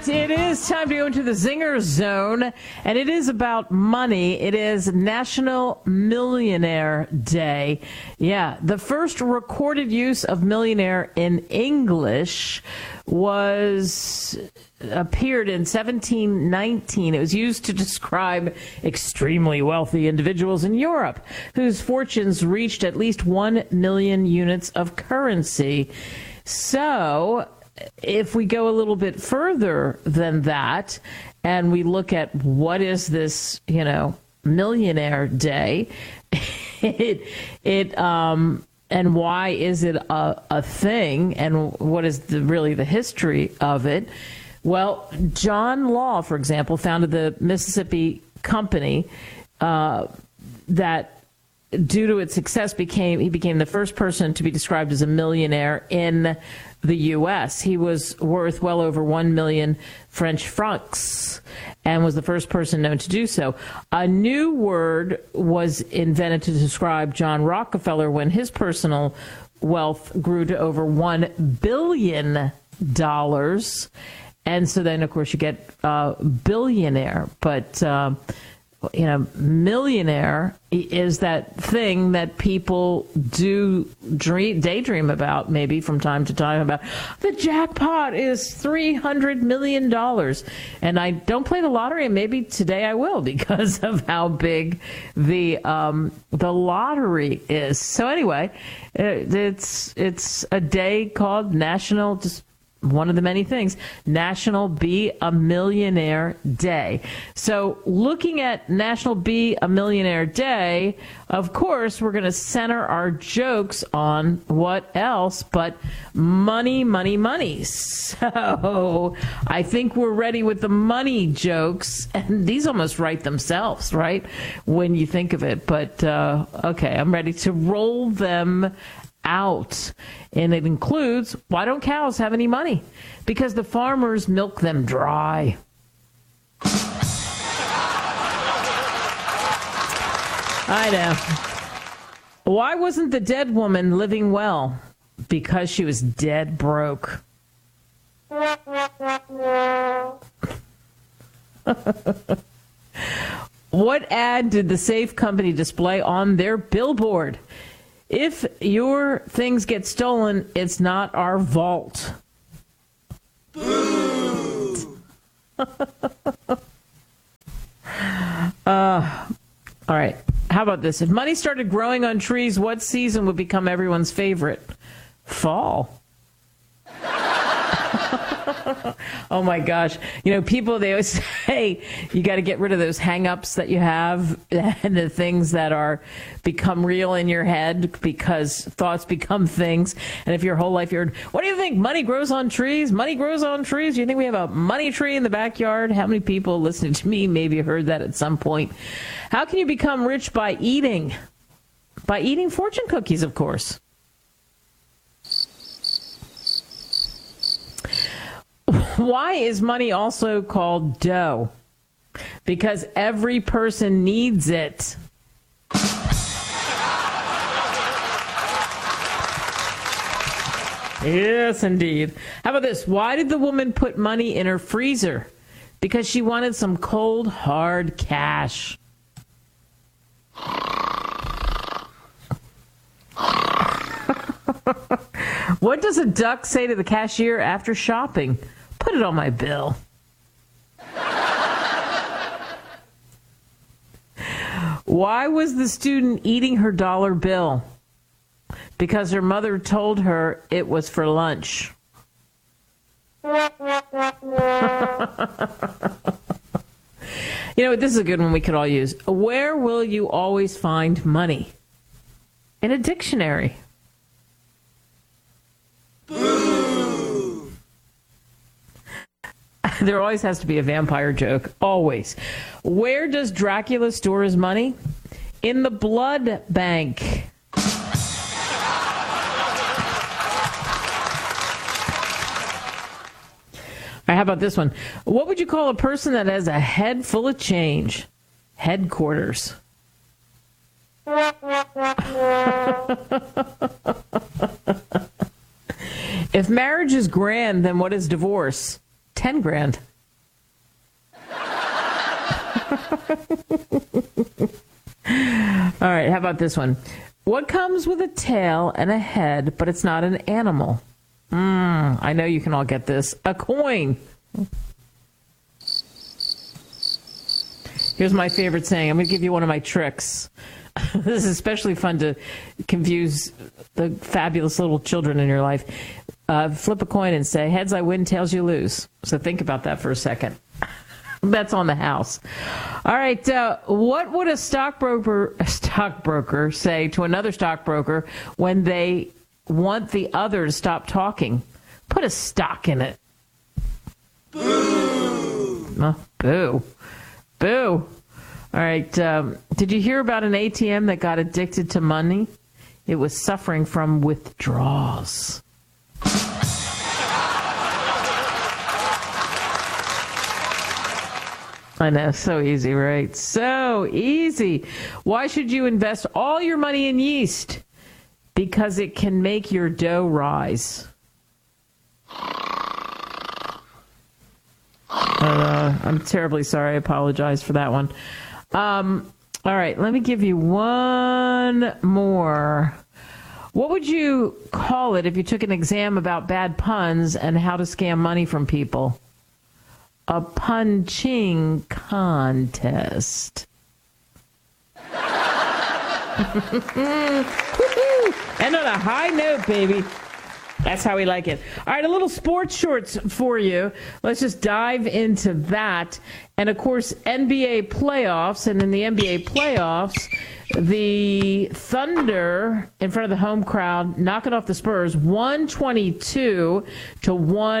It is time to go into the Zinger Zone, and it is about money. It is National Millionaire Day. Yeah, the first recorded use of millionaire in English appeared in 1719. It was used to describe extremely wealthy individuals in Europe whose fortunes reached at least 1 million units of currency. So if we go a little bit further than that and we look at what is this, Millionaire Day, and why is it a thing, and what is really the history of it? Well, John Law, for example, founded the Mississippi Company that, due to its success, he became the first person to be described as a millionaire in the U.S. He was worth well over 1 million French francs and was the first person known to do so. A new word was invented to describe John Rockefeller when his personal wealth grew to over $1 billion. And so then, of course, you get billionaire. But millionaire is that thing that people do daydream about, maybe from time to time, about the jackpot is $300 million. And I don't play the lottery, and maybe today I will because of how big the lottery is. So anyway, it's a day called National, just one of the many things, National Be a Millionaire Day. So looking at National Be a Millionaire Day, of course, we're going to center our jokes on what else but money, money, money. So I think we're ready with the money jokes. And these almost write themselves, right, when you think of it. But, okay, I'm ready to roll them out. And it includes, why don't cows have any money? Because the farmers milk them dry. I know. Why wasn't the dead woman living well? Because she was dead broke. What ad did the Safe Company display on their billboard? If your things get stolen, it's not our vault. Boo! All right. How about this? If money started growing on trees, what season would become everyone's favorite? Fall. Oh, my gosh. People, they always say you got to get rid of those hang-ups that you have and the things that become real in your head because thoughts become things. And if your whole life you're, what do you think? Money grows on trees? Money grows on trees? Do you think we have a money tree in the backyard? How many people listening to me maybe heard that at some point? How can you become rich by eating? By eating fortune cookies, of course. Why is money also called dough? Because every person needs it. Yes, indeed. How about this? Why did the woman put money in her freezer? Because she wanted some cold, hard cash. What does a duck say to the cashier after shopping? Put it on my bill. Why was the student eating her dollar bill? Because her mother told her it was for lunch. This is a good one we could all use. Where will you always find money? In a dictionary. Boo! There always has to be a vampire joke. Always. Where does Dracula store his money? In the blood bank. All right, how about this one? What would you call a person that has a head full of change? Headquarters. If marriage is grand, then what is divorce? 10 grand. All right, how about this one? What comes with a tail and a head, but it's not an animal? I know you can all get this. A coin. Here's my favorite saying. I'm going to give you one of my tricks. This is especially fun to confuse the fabulous little children in your life. Flip a coin and say, heads I win, tails you lose. So think about that for a second. That's on the house. All right. What would a stockbroker say to another stockbroker when they want the other to stop talking? Put a stock in it. Boo. Boo. Boo. All right. Did you hear about an ATM that got addicted to money? It was suffering from withdrawals. I know, so easy, right? So easy. Why should you invest all your money in yeast? Because it can make your dough rise. I'm terribly sorry. I apologize for that one. All right, let me give you one more. What would you call it if you took an exam about bad puns and how to scam money from people? A punching contest. And on a high note, baby. That's how we like it. All right, a little sports shorts for you. Let's just dive into that. And, of course, NBA playoffs. And in the NBA playoffs, the Thunder, in front of the home crowd, knocking off the Spurs, 122 to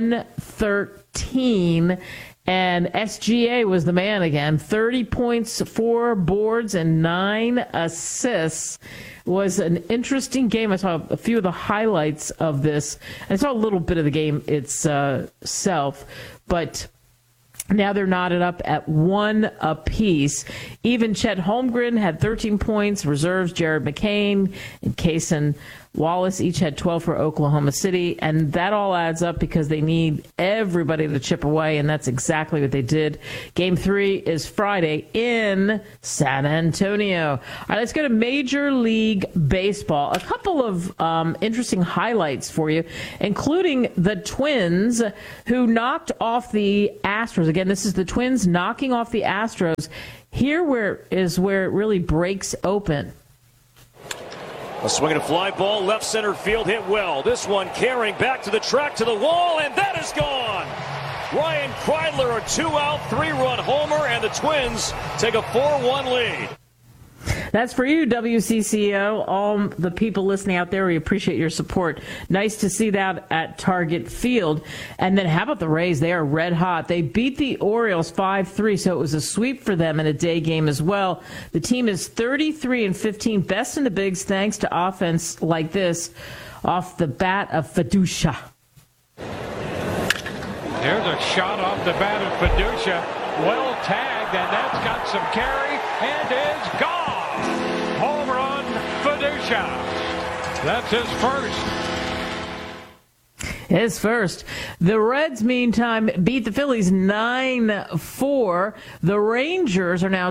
113. And SGA was the man again. 30 points, 4 boards, and 9 assists. Was an interesting game. I saw a few of the highlights of this. I saw a little bit of the game itself, but now they're knotted up at 1 apiece. Even Chet Holmgren had 13 points. Reserves Jared McCain and Cason Wallace each had 12 for Oklahoma City, and that all adds up because they need everybody to chip away, and that's exactly what they did. Game 3 is Friday in San Antonio. All right, let's go to Major League Baseball. A couple of interesting highlights for you, including the Twins, who knocked off the Astros. Again, this is the Twins knocking off the Astros. Here is where it really breaks open. A swing and a fly ball, left center field, hit well. This one carrying back to the track, to the wall, and that is gone. Ryan Kreidler, a 2-out, 3-run homer, and the Twins take a 4-1 lead. That's for you, WCCO. All the people listening out there, we appreciate your support. Nice to see that at Target Field. And then how about the Rays? They are red hot. They beat the Orioles 5-3, so it was a sweep for them in a day game as well. The team is 33-15, best in the bigs, thanks to offense like this off the bat of Fiducia. There's a shot off the bat of Fiducia. Well tagged, and that's got some carry and is gone. Home run, Fiducia. That's his first. His first. The Reds, meantime, beat the Phillies 9-4. The Rangers are now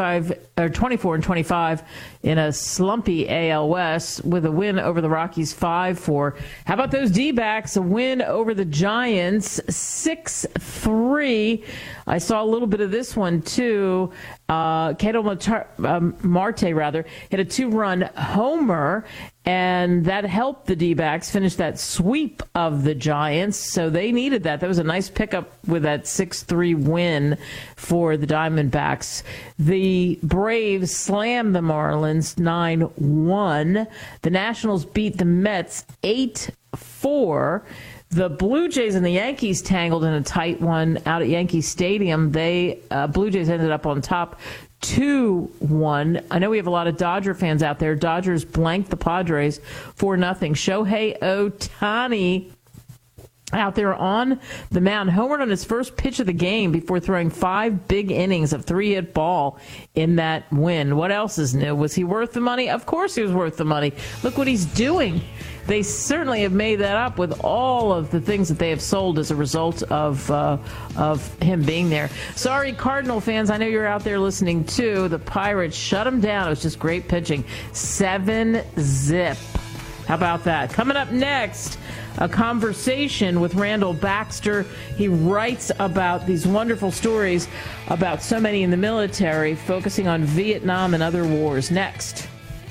24-25 in a slumpy AL West with a win over the Rockies 5-4. How about those D-backs? A win over the Giants 6-3. I saw a little bit of this one too. Ketel Marte hit a 2-run homer, and that helped the D-backs finish that sweep of the Giants. So they needed that. That was a nice pickup with that 6-3 win for the Diamondbacks. The Braves slammed the Marlins 9-1. The Nationals beat the Mets 8-4. The Blue Jays and the Yankees tangled in a tight one out at Yankee Stadium. Blue Jays ended up on top 2-1. I know we have a lot of Dodger fans out there. Dodgers blanked the Padres 4-0. Shohei Ohtani out there on the mound, homered on his first pitch of the game before throwing 5 big innings of 3-hit ball in that win. What else is new? Was he worth the money? Of course he was worth the money. Look what he's doing. They certainly have made that up with all of the things that they have sold as a result of him being there. Sorry, Cardinal fans. I know you're out there listening too. The Pirates shut him down. It was just great pitching. 7-zip. How about that? Coming up next, a conversation with Randall Baxter. He writes about these wonderful stories about so many in the military, focusing on Vietnam and other wars. Next.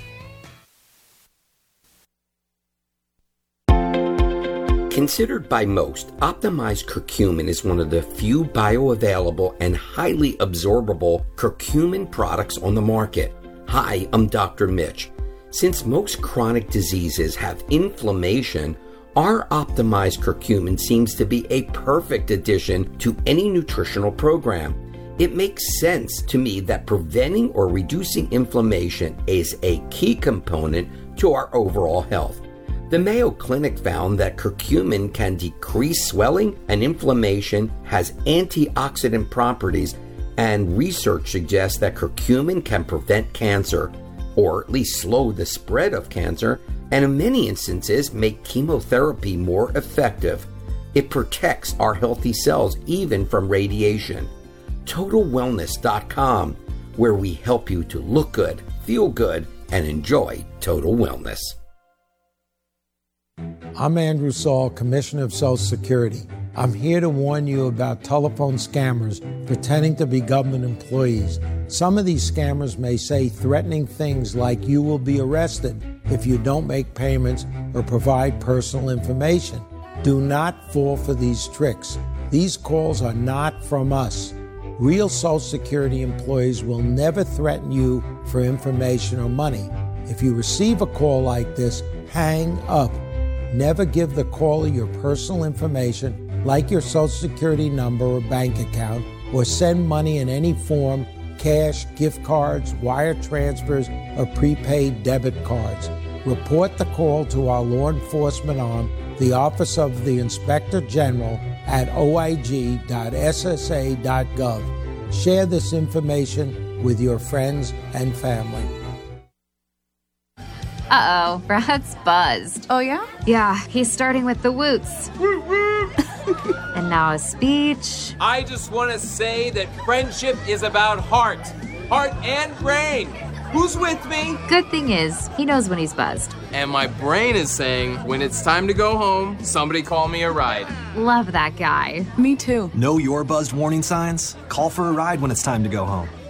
Considered by most, optimized curcumin is one of the few bioavailable and highly absorbable curcumin products on the market. Hi, I'm Dr. Mitch. Since most chronic diseases have inflammation, our optimized curcumin seems to be a perfect addition to any nutritional program. It makes sense to me that preventing or reducing inflammation is a key component to our overall health. The Mayo Clinic found that curcumin can decrease swelling and inflammation, has antioxidant properties, and research suggests that curcumin can prevent cancer, or at least slow the spread of cancer, and in many instances make chemotherapy more effective. It protects our healthy cells even from radiation. TotalWellness.com, where we help you to look good, feel good, and enjoy total wellness. I'm Andrew Saul, Commissioner of Social Security. I'm here to warn you about telephone scammers pretending to be government employees. Some of these scammers may say threatening things like you will be arrested if you don't make payments or provide personal information. Do not fall for these tricks. These calls are not from us. Real Social Security employees will never threaten you for information or money. If you receive a call like this, hang up. Never give the caller your personal information, like your Social Security number or bank account, or send money in any form, cash, gift cards, wire transfers, or prepaid debit cards. Report the call to our law enforcement arm, the Office of the Inspector General, at oig.ssa.gov. Share this information with your friends and family. Uh-oh, Brad's buzzed. Oh, yeah? Yeah, he's starting with the woots. And now a speech. I just want to say that friendship is about heart and brain. Who's with me? Good thing is, he knows when he's buzzed. And my brain is saying, when it's time to go home, somebody call me a ride. Love that guy. Me too. Know your buzzed warning signs? Call for a ride when it's time to go home.